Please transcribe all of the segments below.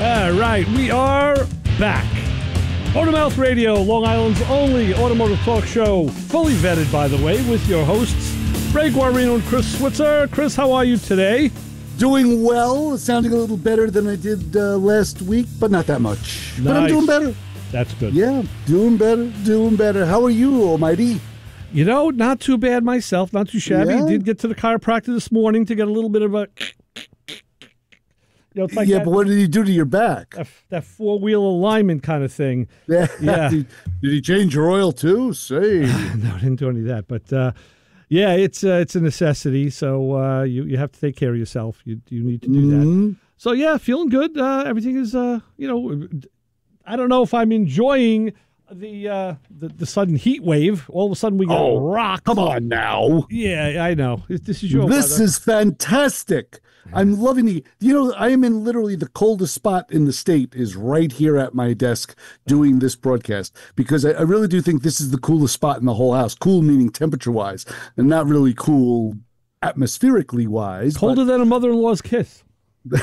All right, we are back. Automouth Radio, Long Island's only automotive talk show, fully vetted, by the way, with your hosts, Ray Guarino and Chris Switzer. Chris, how are you today? Doing well, sounding a little better than I did last week, but not that much. Nice. But I'm doing better. That's good. Yeah, doing better. How are you, Almighty? You know, not too bad myself, not too shabby. Yeah? Did get to the chiropractor this morning to get a little bit of a... it's like yeah, that, but what did he do to your back? that four-wheel alignment kind of thing. Yeah. Did he change your oil too? Say. No, I didn't do any of that. But, yeah, it's a necessity, so you have to take care of yourself. You need to do that. So, yeah, feeling good. Everything is, I don't know if I'm enjoying the sudden heat wave. All of a sudden we get rocked. Come on now. Yeah, I know. This is your This weather. is fantastic. I'm loving the, I am in literally the coldest spot in the state is right here at my desk doing this broadcast because I really do think this is the coolest spot in the whole house. Cool meaning temperature wise and not really cool atmospherically wise. Colder than a mother-in-law's kiss. Is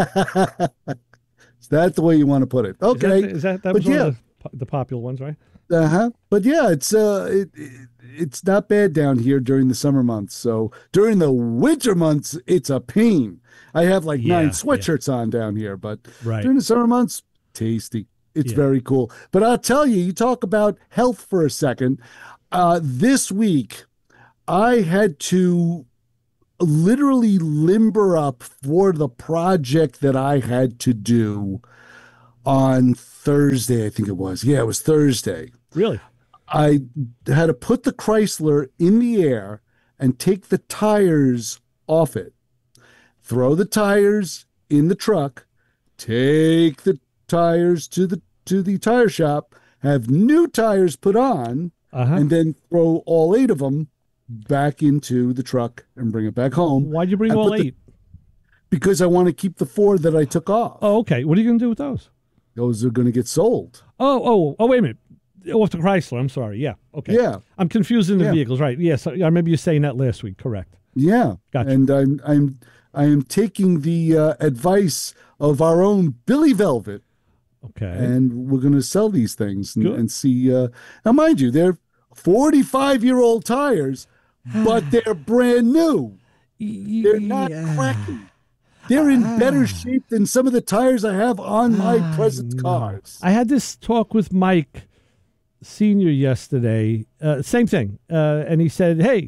that the way you want to put it? Okay. Is that was one of the popular ones, right? But yeah, it's not bad down here during the summer months. So during the winter months, it's a pain. I have like 9 sweatshirts on down here, but during the summer months, tasty. It's very cool. But I'll tell you, you talk about health for a second. This week, I had to literally limber up for the project that I had to do on Thursday, I think it was. Yeah, it was Thursday. Really? I had to put the Chrysler in the air and take the tires off it. Throw the tires in the truck, take the tires to the tire shop, have new tires put on, and then throw all 8 of them back into the truck and bring it back home. Why'd you bring all 8? Because I want to keep the 4 that I took off. Oh, okay. What are you going to do with those? Those are going to get sold. Oh, wait a minute. Off the Chrysler. I'm sorry. Yeah. Okay. Yeah. I'm confusing the vehicles. Right. Yes. I remember you saying that last week. Correct. Yeah. Gotcha. And I am taking the advice of our own Billy Velvet. Okay. And we're going to sell these things and see. Now, mind you, they're 45-year-old tires, but they're brand new. They're not cracking. They're in better shape than some of the tires I have on my present cars. I had this talk with Mike Sr. yesterday. Same thing. And he said, hey,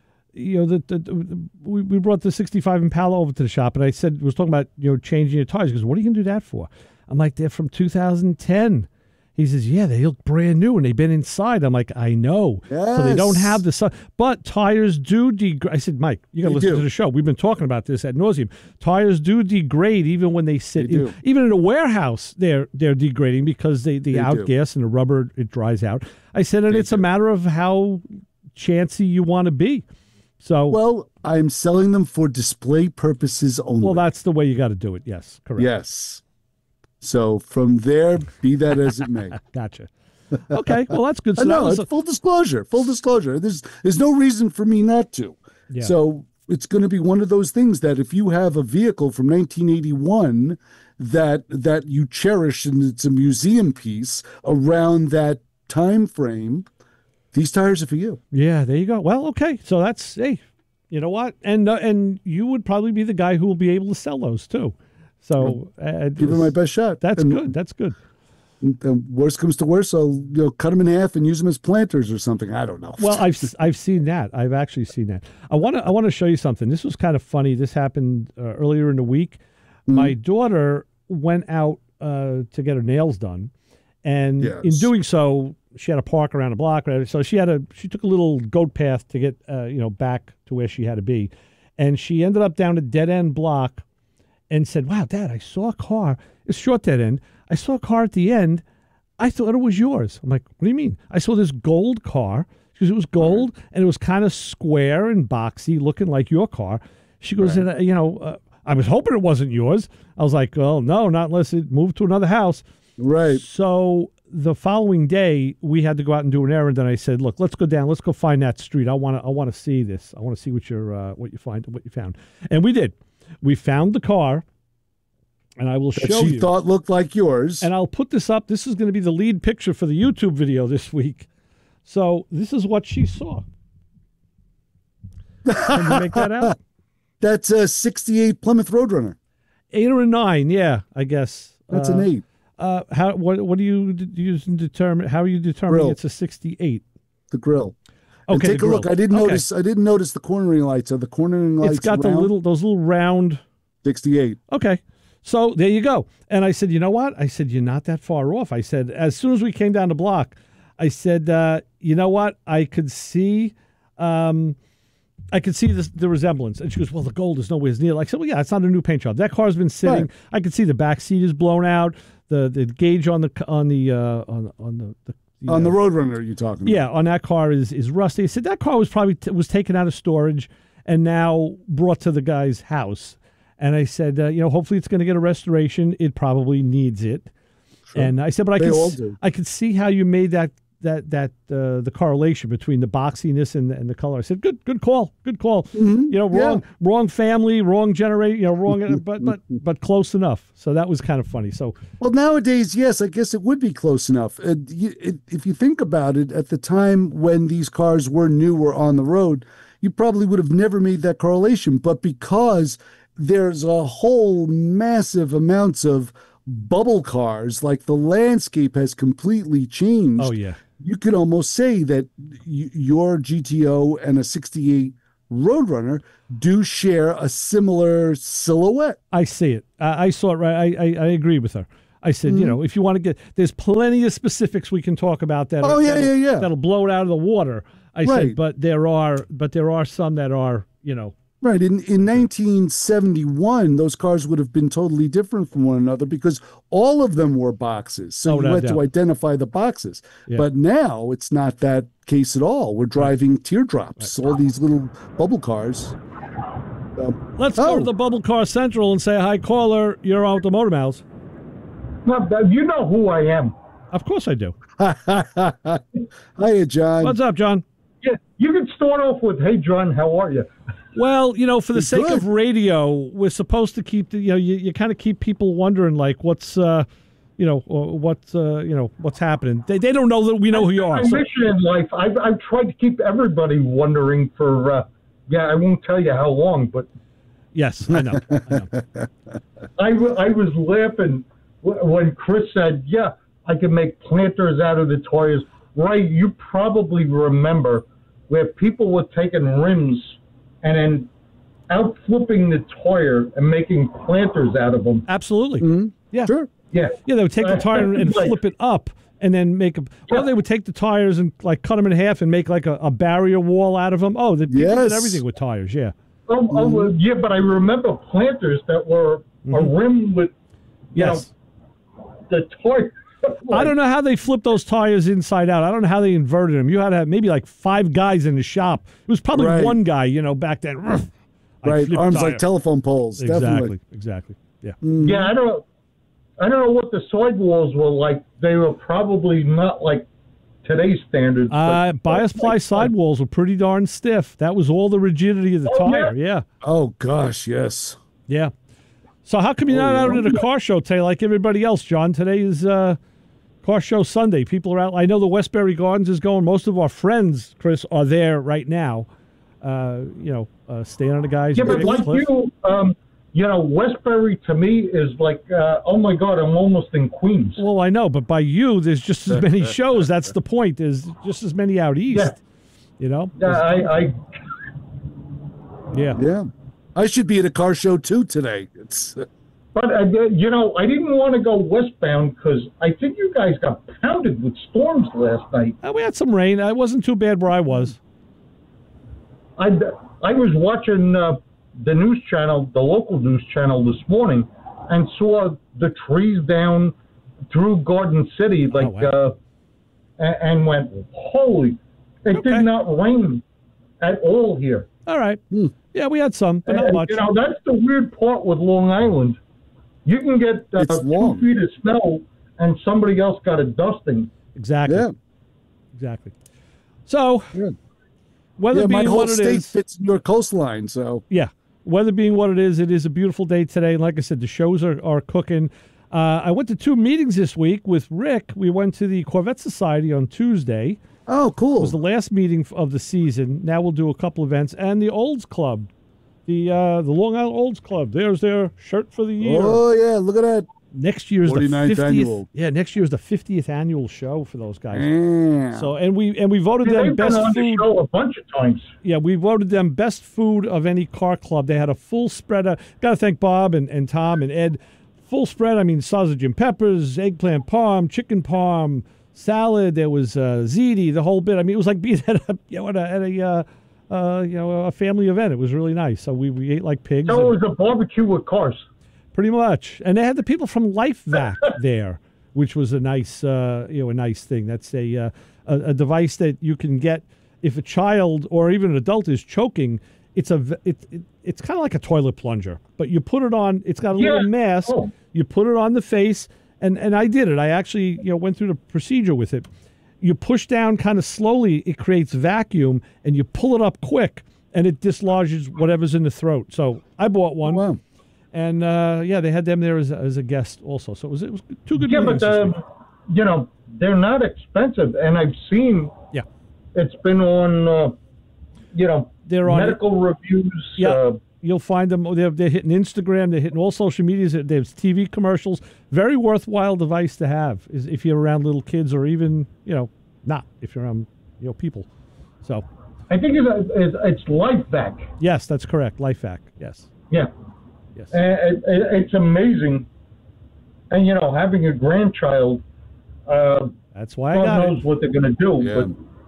we brought the 65 Impala over to the shop. And I said, was talking about, changing your tires. He goes, what are you going to do that for? I'm like, they're from 2010. He says, yeah, they look brand new and they've been inside. I'm like, I know. Yes. So they don't have the sun. But tires do degrade. I said, Mike, you got to listen to the show. We've been talking about this ad nauseum. Tires do degrade even when they sit in. Even in a warehouse, they're degrading because they outgas and the rubber, it dries out. I said, and it's a matter of how chancy you want to be. So, well, I'm selling them for display purposes only. Well, that's the way you got to do it. Yes, correct. Yes. So from there, be that as it may. Gotcha. Okay, well that's good. So no, it's full disclosure. Full disclosure. There's no reason for me not to. Yeah. So it's going to be one of those things that if you have a vehicle from 1981 that you cherish and it's a museum piece around that time frame, these tires are for you. Yeah, there you go. Well, okay. So that's you know what? And you would probably be the guy who will be able to sell those too. So give it my best shot. That's good. That's good. And worst comes to worst, I'll cut them in half and use them as planters or something. I don't know. Well, I've seen that. I've actually seen that. I want to show you something. This was kind of funny. This happened earlier in the week. Mm-hmm. My daughter went out to get her nails done, and in doing so, she had to park around the block. So she took a little goat path to get back to where she had to be, and she ended up down a dead end block. And said, wow, Dad, I saw a car. It's short dead end. I saw a car at the end. I thought it was yours. I'm like, what do you mean? I saw this gold car. Because it was gold, and it was kind of square and boxy, looking like your car. She goes, I was hoping it wasn't yours. I was like, well, no, not unless it moved to another house. Right. So the following day, we had to go out and do an errand. And I said, look, let's go down. Let's go find that street. I want to see this. I want to see what you found. And we did. We found the car, And I will that show she you. thought looked like yours. And I'll put this up. This is going to be the lead picture for the YouTube video this week. So this is what she saw. Can you make that out? That's a 68 Plymouth Roadrunner. 8 or a 9, yeah, I guess. That's an 8. What do you use and determine? How are you determining Grill. it's a 68? The grill. Okay, and take the a look. grill. I didn't notice the cornering lights. Are the cornering lights? It's got round? those little round. 68. Okay. So there you go. And I said, you know what? I said, you're not that far off. I said, as soon as we came down the block, I said, you know what? I could see the resemblance. And she goes, well, the gold is nowhere near. I said, well, yeah, it's not a new paint job. That car's been sitting. Right. I could see the back seat is blown out. The gauge on the Roadrunner you're talking about. Yeah, on that car is rusty. I said that car was probably was taken out of storage and now brought to the guy's house. And I said, hopefully it's going to get a restoration. It probably needs it. Sure. And I said, but I could see how you made the correlation between the boxiness and the color. I said, good call. Mm-hmm. Wrong family, wrong generation, wrong, but close enough. So that was kind of funny. So, well, nowadays, yes, I guess it would be close enough. If you think about it, at the time when these cars were new or on the road, you probably would have never made that correlation. But because there's a whole massive amounts of bubble cars, like the landscape has completely changed. Oh, yeah. You could almost say that your GTO and a 68 Roadrunner do share a similar silhouette. I see it. I saw it right. I agree with her. I said, if you want to there's plenty of specifics we can talk about that. That'll blow it out of the water. I said, but there are some that are, Right. In 1971, those cars would have been totally different from one another because all of them were boxes. So you had to identify the boxes. Yeah. But now it's not that case at all. We're driving teardrops, all these little bubble cars. Let's go to the Bubble Car Central and say, hi, caller. You're on with the Motor Mouths. No, you know who I am. Of course I do. Hiya, John. What's up, John? Yeah, you can start off with, hey, John, how are you? Well, for the sake of radio, we're supposed to keep you kind of keep people wondering like what's what's happening. They don't know that we know who you are. My mission in life, I've tried to keep everybody wondering for I won't tell you how long, but yes, I know. I was laughing when Chris said, "Yeah, I can make planters out of the tires." Right, you probably remember where people were taking rims and then out flipping the tire and making planters out of them. Absolutely. Mm-hmm. Yeah. Sure. Yeah, they would take the tire and flip it up and then make them. Or they would take the tires and cut them in half and make like a barrier wall out of them. Oh, people did everything with tires, yeah. Yeah, but I remember planters that were a rim with, the tire. I don't know how they flipped those tires inside out. I don't know how they inverted them. You had to have maybe like 5 guys in the shop. It was probably one guy, back then. Right, arms like telephone poles. Definitely. Exactly. Yeah. Mm-hmm. Yeah, I don't know what the sidewalls were like. They were probably not like today's standards. Bias ply sidewalls were pretty darn stiff. That was all the rigidity of the tire. Yeah. Oh gosh, yes. Yeah. So how come you're not out at a car show today like everybody else, John? Today is Car Show Sunday. People are out. I know the Westbury Gardens is going. Most of our friends, Chris, are there right now. Staying on the guys. Yeah, but like Westbury to me is like, oh my God, I'm almost in Queens. Well, I know, but by you, there's just as many shows. That's the point. There's just as many out east. Yeah. Yeah, Yeah. I should be at a car show too today. But I didn't want to go westbound because I think you guys got pounded with storms last night. We had some rain. It wasn't too bad where I was. I was watching the news channel, the local news channel this morning, and saw the trees down through Garden City, and went, holy! It did not rain at all here. All right. Yeah, we had some, but not much. That's the weird part with Long Island. You can get 2 feet of snow, and somebody else got a dusting. Exactly. Yeah. Exactly. So, weather being my whole what it state is, fits in your coastline. So weather being what it is a beautiful day today. And like I said, the shows are cooking. I went to 2 meetings this week with Rick. We went to the Corvette Society on Tuesday. Oh, cool. It was the last meeting of the season. Now we'll do a couple events. And the Olds Club, the Long Island Olds Club. There's their shirt for the year. Oh, yeah, look at that. Next year's the 50th annual. Yeah, next year's the 50th annual show for those guys. Yeah. So and we voted them they've best been on food. the show a bunch of times. Yeah, we voted them best food of any car club. They had a full spread. Got to thank Bob and Tom and Ed. Full spread. I mean, sausage and peppers, eggplant parm, chicken parm, salad. There was ziti, the whole bit. I mean, it was like being at a family event. It was really nice. So we ate like pigs. So it was a barbecue with cars. Pretty much, and they had the people from LifeVac there, which was a nice, a nice thing. That's a device that you can get if a child or even an adult is choking. It's it's kind of like a toilet plunger, but you put it on. It's got a little mask. Oh. You put it on the face, and I did it. I actually went through the procedure with it. You push down kind of slowly. It creates vacuum, and you pull it up quick, and it dislodges whatever's in the throat. So I bought one. Wow. And they had them there as a guest also. So it was 2 good Yeah, meetings but this week. they're not expensive, and I've seen. Yeah. It's been on. They're on medical reviews. Yeah, you'll find them. They're hitting Instagram. They're hitting all social medias. There's TV commercials. Very worthwhile device to have is if you're around little kids or even not if you're around people. So. I think it's LifeVac. Yes, that's correct. LifeVac. Yes. Yeah. Yes. It's amazing, and having a grandchild. That's why God I got knows it. what they're going to do, Yeah.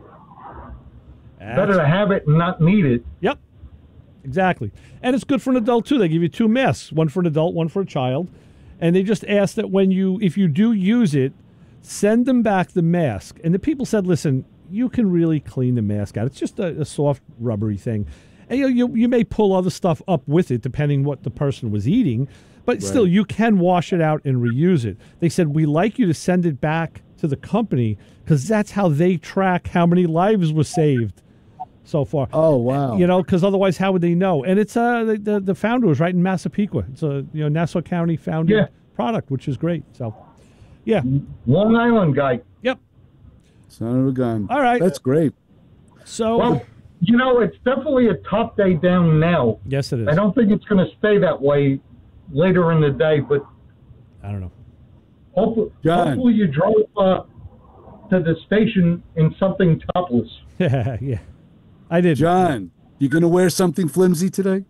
but better to have it and not need it. Yep. Exactly. And it's good for an adult too. They give you 2 masks, one for an adult, one for a child. And they just ask that if you do use it, send them back the mask. And the people said, listen, you can really clean the mask out. It's just a soft rubbery thing. And you may pull other stuff up with it depending what the person was eating, but still you can wash it out and reuse it. They said, we like you to send it back to the company because that's how they track how many lives were saved so far. Oh, wow. Because otherwise how would they know? And it's the founder was right in Massapequa. It's a Nassau County founded product, which is great. So, yeah. Long Island guy. Yep. Son of a gun. All right. That's great. So, well, it's definitely a top day down now. Yes, it is. I don't think it's going to stay that way later in the day, but I don't know. Hopefully you drove to the station in something topless. Yeah, I did. John, you going to wear something flimsy today?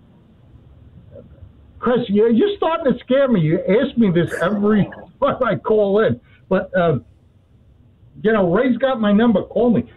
Chris, you're starting to scare me. You ask me this every time I call in. But, Ray's got my number. Call me.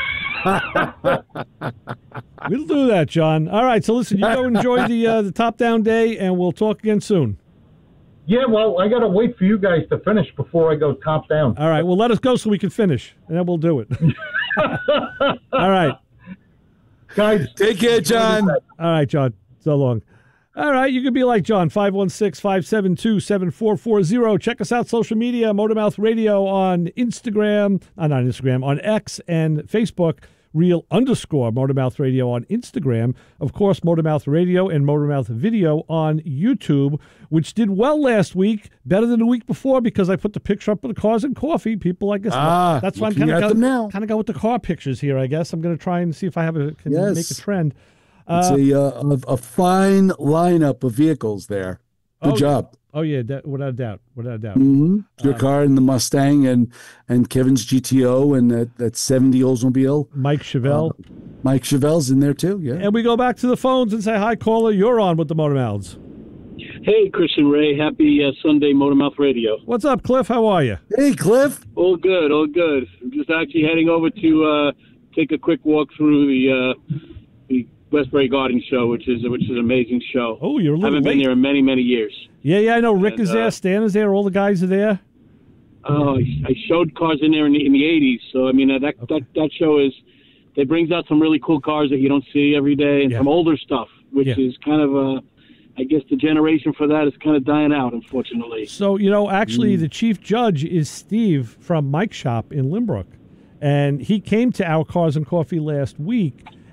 We'll do that, John. All right, so listen, you go enjoy the Top Down Day, and we'll talk again soon. Yeah, well, I got to wait for you guys to finish before I go top down. All right, well, let us go so we can finish, and then we'll do it. All right. Guys. Take care, John. All right, John. So long. All right, you can be like John, 516-572-7440. Check us out, social media, Motormouth Radio on Instagram, not on Instagram, on X and Facebook, _Motormouth Radio on Instagram. Of course, Motormouth Radio and Motormouth Video on YouTube, which did well last week, better than the week before because I put the picture up of the cars and coffee. People, I guess, that's why I'm kind of go with the car pictures here, I guess. I'm going to try and see if I can make a trend. It's a fine lineup of vehicles there. Good job. Oh, yeah, without a doubt. Mm-hmm. Your car and the Mustang and Kevin's GTO and that 70 Oldsmobile. Mike Chevelle. Mike Chevelle's in there, too, yeah. And we go back to the phones and say, hi, caller, you're on with the Motor Mouths. Hey, Chris and Ray. Happy Sunday, Motormouth Radio. What's up, Cliff? How are you? Hey, Cliff. All good. I'm just actually heading over to take a quick walk through the Westbury Garden Show, which is an amazing show. Oh, you're a little I haven't late. been there in many, many years. Yeah, I know. Rick is there, Stan is there, all the guys are there. Oh, I showed cars in there in the 80s, so I mean that show it brings out some really cool cars that you don't see every day, and some older stuff, which is kind of I guess the generation for that is kind of dying out, unfortunately. So actually, the chief judge is Steve from Mike's Shop in Limbrook, and he came to our Cars and Coffee last week.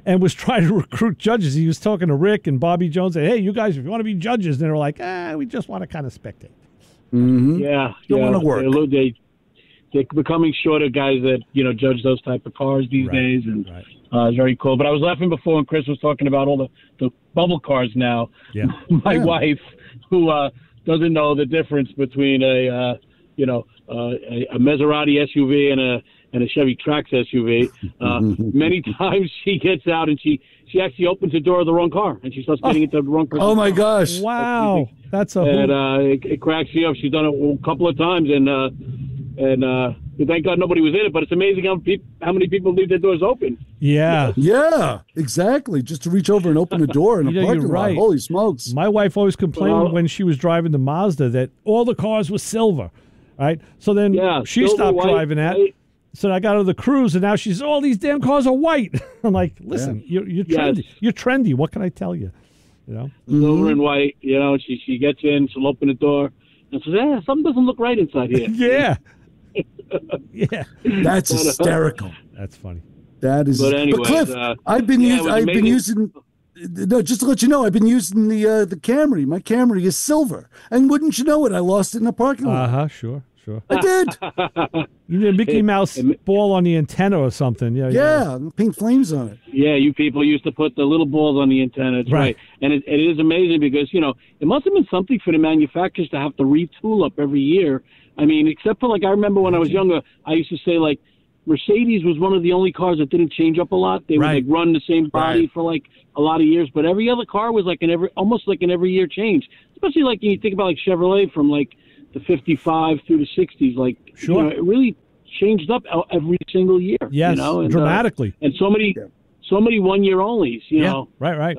and was trying to recruit judges. He was talking to Rick and Bobby Jones, saying, hey, you guys, if you want to be judges, and they were like, we just want to kind of spectate. Mm-hmm. Don't want to work. They're becoming shorter guys that, judge those type of cars these days, and it's very cool. But I was laughing before when Chris was talking about all the bubble cars now. Yeah. My wife, who doesn't know the difference between a Maserati SUV and a Chevy Trax SUV. Many times she gets out and she actually opens the door of the wrong car and she starts getting into the wrong person. Oh my gosh! Wow, that's a and it cracks me up. She's done it a couple of times and thank God nobody was in it. But it's amazing how many people leave their doors open. Yeah. Yeah, exactly. Just to reach over and open a door in a parking lot. Holy smokes! My wife always complained when she was driving the Mazda that all the cars were silver. Right, so then she stopped driving that. So I got her the Cruise, and now she's all these damn cars are white. I'm like, listen, you're trendy. Yes. You're trendy. What can I tell you? Silver and white. She gets in, she'll open the door, and says, something doesn't look right inside here. Yeah, yeah. That's hysterical. That's funny. That is. But anyway, Cliff, I've been using. No, just to let you know, I've been using the Camry. My Camry is silver, and wouldn't you know it, I lost it in a parking lot. Sure. I did. You need a Mickey Mouse ball on the antenna or something. Yeah, pink flames on it. Yeah, you people used to put the little balls on the antenna. That's right. And it is amazing because, it must have been something for the manufacturers to have to retool up every year. I mean, except for, I remember when I was younger, I used to say, Mercedes was one of the only cars that didn't change up a lot. They would run the same body for a lot of years, but every other car was almost like an every year change. Especially when you think about Chevrolet from the 55 through the 60s. Sure. It really changed up every single year. Yes, dramatically. And so many 1 year onlys. Right.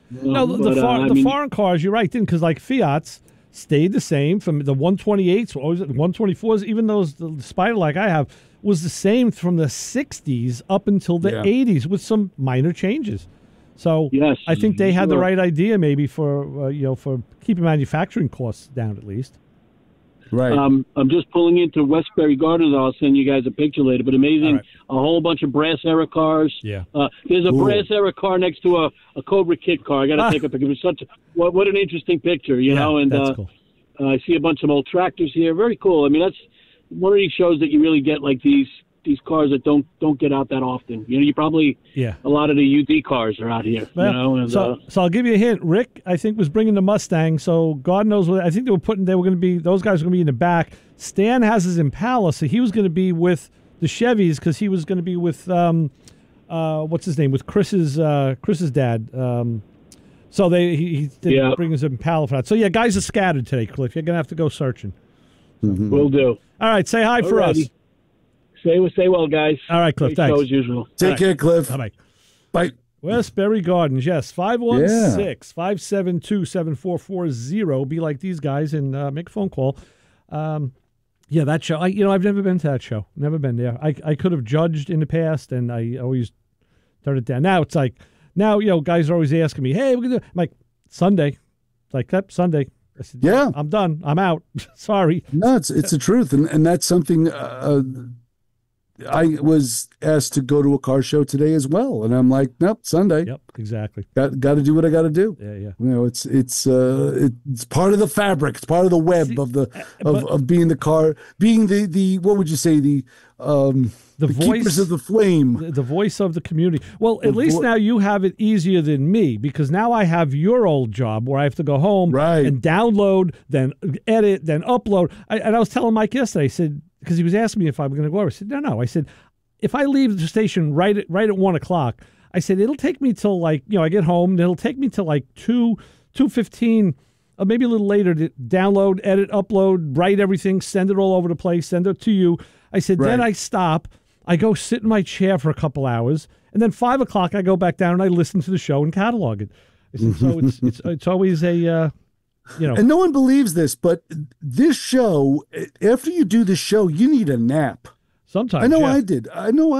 The foreign cars, you're right, didn't, because Fiat's stayed the same from the 128s, what was it, 124s, even those the Spider I have was the same from the 60s up until the 80s with some minor changes. So I think they had the right idea maybe for for keeping manufacturing costs down at least. Right. I'm just pulling into Westbury Gardens. I'll send you guys a picture later. But amazing, a whole bunch of brass era cars. Yeah. There's a brass era car next to a Cobra Kid car. I got to take a picture. It was what an interesting picture, And that's cool. I see a bunch of old tractors here. Very cool. I mean, that's one of these shows that you really get these cars that don't get out that often. You probably a lot of the UD cars are out here. Well, so I'll give you a hint. Rick, I think, was bringing the Mustang. So God knows what I think those guys were going to be in the back. Stan has his Impala, so he was going to be with the Chevys because he was going to be with what's his name, with Chris's dad. So he didn't bring his Impala for that. So guys are scattered today, Cliff. You're going to have to go searching. Mm-hmm. Will do. All right, say hi for us. Stay well, guys. All right, Cliff. Great Thanks. show as usual. Take care, Cliff. Bye. Bye. Westbury Gardens, yes. 516-572-7440. Be like these guys and make a phone call. That show. I've never been to that show. Never been there. I could have judged in the past, and I always turned it down. Now it's guys are always asking me, hey, we're going to do. I'm like, Sunday. It's like, yep, Sunday. I said, I'm done. I'm out. Sorry. No, it's the truth. And that's something I was asked to go to a car show today as well. And I'm like, nope, Sunday. Yep, exactly. Got to do what I got to do. Yeah. It's part of the fabric. It's part of the web of being the car, being the what would you say, the voice keepers of the flame, the voice of the community. Well, at least now you have it easier than me because now I have your old job where I have to go home and download, then edit, then upload. And I was telling Mike yesterday, I said, because he was asking me if I was going to go over. I said, no. I said, if I leave the station right at 1:00, I said, it'll take me till I get home. And it'll take me till 2:15, or maybe a little later to download, edit, upload, write everything, send it all over the place, send it to you. I said, then I stop. I go sit in my chair for a couple hours, and then 5:00 I go back down and I listen to the show and catalog it. I said, so it's always a And no one believes this, but this show, after you do the show, you need a nap. Sometimes. I know I did.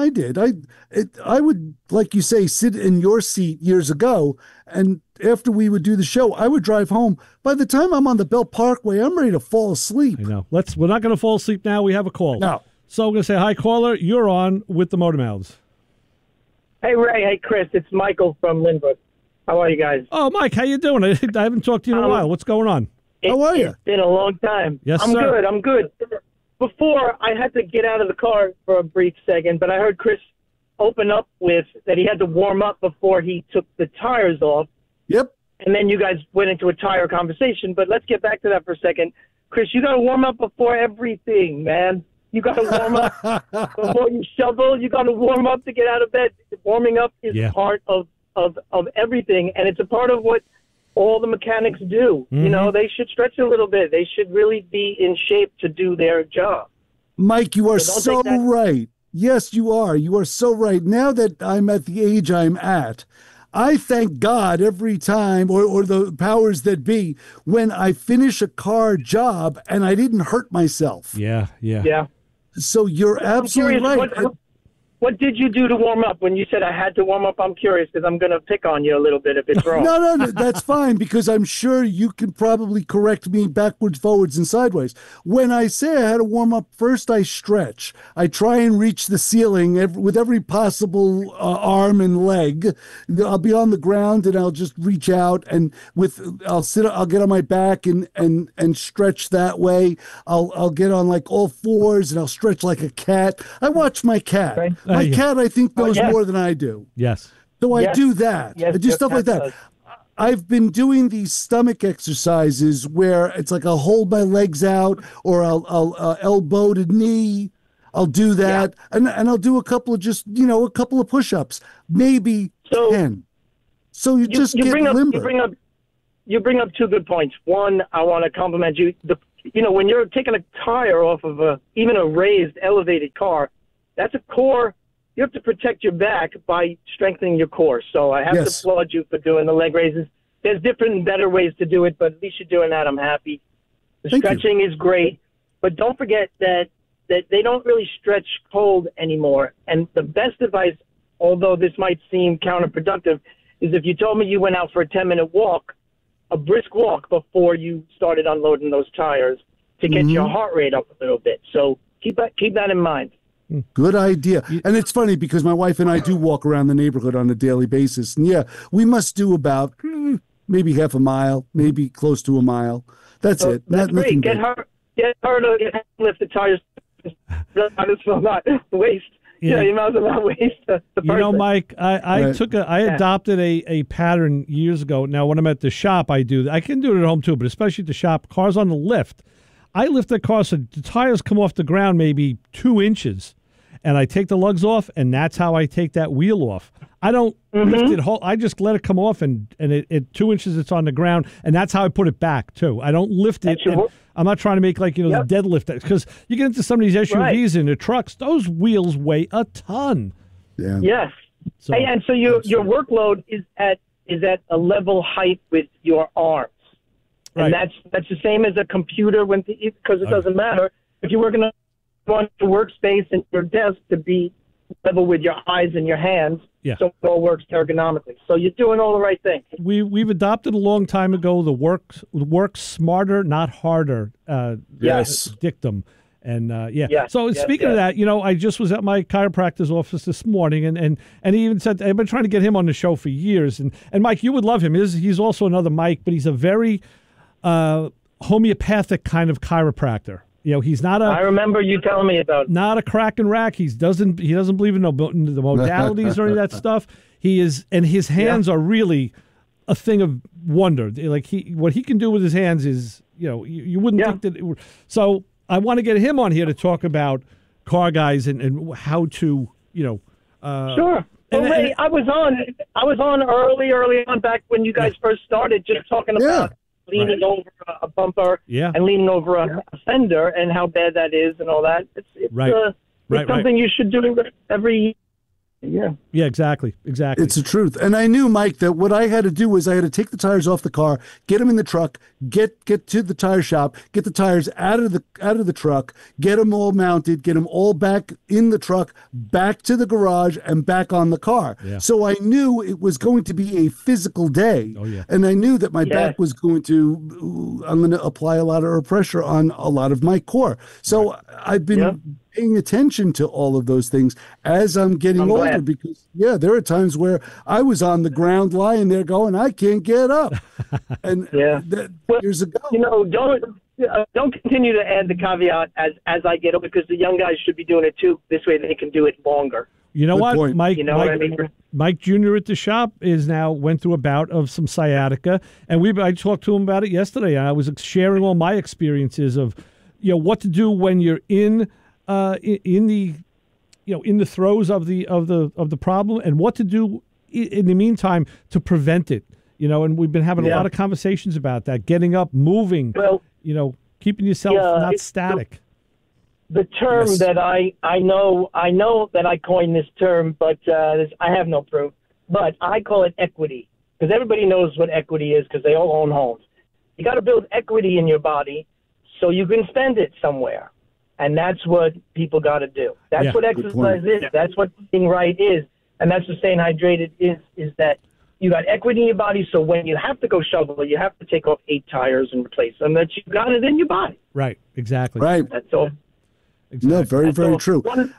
I would, like you say, sit in your seat years ago, and after we would do the show, I would drive home. By the time I'm on the Belt Parkway, I'm ready to fall asleep. I know. We're not going to fall asleep now. We have a call. No. So I'm going to say, hi, caller. You're on with the Motor Mouths. Hey, Ray. Hey, Chris. It's Michael from Lynbrook. How are you guys? Oh, Mike, how you doing? I haven't talked to you in a while. What's going on? How are you? It's been a long time. Yes, I'm sir. good. I'm good. Before, I had to get out of the car for a brief second, but I heard Chris open up with that he had to warm up before he took the tires off. Yep. And then you guys went into a tire conversation. But let's get back to that for a second. Chris, you got to warm up before everything, man. You got to warm up before you shovel. You got to warm up to get out of bed. Warming up is part of everything, and it's a part of what all the mechanics do. Mm-hmm. You know, they should stretch a little bit. They should really be in shape to do their job. Mike, you are so right. Yes, you are. You are so right. Now that I'm at the age I'm at, I thank God every time, or the powers that be, when I finish a car job and I didn't hurt myself. Yeah. So you're absolutely right. What did you do to warm up? When you said I had to warm up, I'm curious because I'm going to pick on you a little bit if it's wrong. No, that's fine because I'm sure you can probably correct me backwards, forwards, and sideways. When I say I had to warm up, first I stretch. I try and reach the ceiling with every possible arm and leg. I'll be on the ground and I'll just reach out and I'll get on my back and stretch that way. I'll get on like all fours and I'll stretch like a cat. I watch my cat. Okay. My cat, I think, knows more than I do. Yes. So I do that. Yes, I do stuff like that. I've been doing these stomach exercises where it's like I'll hold my legs out or I'll elbow to knee. I'll do that. And I'll do a couple of push-ups, maybe 10. So you get limber. You bring up two good points. One, I want to compliment you. When you're taking a tire off of even a raised, elevated car, that's a core. You have to protect your back by strengthening your core. So I have to applaud you for doing the leg raises. There's different and better ways to do it, but at least you're doing that. I'm happy. The stretching is great, but don't forget that they don't really stretch cold anymore. And the best advice, although this might seem counterproductive, is if you told me you went out for a 10-minute walk, a brisk walk before you started unloading those tires to get your heart rate up a little bit. So keep that in mind. Good idea. And it's funny because my wife and I do walk around the neighborhood on a daily basis. And we must do about maybe half a mile, maybe close to a mile. That's it. That's great. Get her to lift the tires. Might as well not waste. Yeah, you might as well not waste the person. Mike, I adopted a pattern years ago. Now, when I'm at the shop, I can do it at home too, but especially at the shop, cars on the lift. I lift the car so the tires come off the ground maybe 2 inches, and I take the lugs off, and that's how I take that wheel off. I don't lift it whole. I just let it come off, and it 2 inches it's on the ground, and that's how I put it back too. I don't lift it. I'm not trying to make the deadlift, because you get into some of these SUVs and the trucks; those wheels weigh a ton. Yeah. Yes. So, and so your workload is at a level height with your arms. And that's the same as a computer because it doesn't matter if you're working on your workspace and your desk to be level with your eyes and your hands. Yeah. So it all works ergonomically. So you're doing all the right things. We've adopted a long time ago the work smarter, not harder dictum. And So speaking of that, I just was at my chiropractor's office this morning, and he even said I've been trying to get him on the show for years. And Mike, you would love him. He's also another Mike, but he's a very homeopathic kind of chiropractor. He's not I remember you telling me about. Not a crack and rack. He doesn't believe in the modalities or any of that stuff. He is, and his hands are really a thing of wonder. Like what he can do with his hands is, you wouldn't think that. So I want to get him on here to talk about car guys and how to, Sure. Well, Ray, I was on early on back when you guys first started, just talking about leaning over a bumper and leaning over a fender and how bad that is and all that. It's something you should do every year. Yeah, exactly. It's the truth. And I knew, Mike, that what I had to do was I had to take the tires off the car, get them in the truck, get to the tire shop, get the tires out of the truck, get them all mounted, get them all back in the truck, back to the garage, and back on the car. Yeah. So I knew it was going to be a physical day. Oh, yeah. And I knew that my back was I'm going to apply a lot of pressure on a lot of my core. So I've been paying attention to all of those things as I'm getting older because, there are times where I was on the ground lying there going, I can't get up. And years ago. Don't continue to add the caveat as I get older because the young guys should be doing it too. This way they can do it longer. You know what, point. Mike? You know what I mean? Mike Jr. at the shop went through a bout of some sciatica, and I talked to him about it yesterday. I was sharing all my experiences of, what to do when you're in the throes of the problem, and what to do in the meantime to prevent it. And we've been having a lot of conversations about that. Getting up, moving. Well, keeping yourself not static. The term that I know that I coined this term, but I have no proof. But I call it equity because everybody knows what equity is because they all own homes. You got to build equity in your body so you can spend it somewhere, and that's what people got to do. That's what exercise is. That's what eating right is, and that's what staying hydrated is that you got equity in your body. So when you have to go shovel, you have to take off 8 tires and replace them. That you got it in your body. Right. Exactly. Right. That's all. Exactly. No, very, very true. One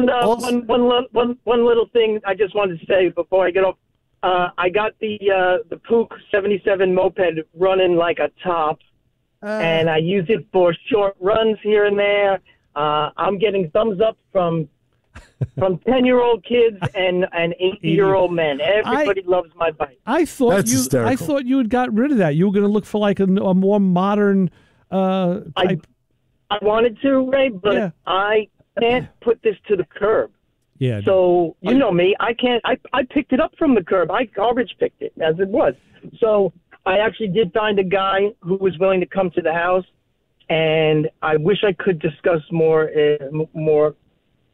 little thing I just wanted to say before I get off. I got the Puch 77 moped running like a top, and I use it for short runs here and there. I'm getting thumbs up from 10-year-old kids and 80-year-old men. Everybody loves my bike. I thought you had got rid of that. You were going to look for like a more modern type. I wanted to, Ray, but I can't put this to the curb. Yeah. So you know me, I can't. I picked it up from the curb. I garbage picked it as it was. So I actually did find a guy who was willing to come to the house, and I wish I could discuss more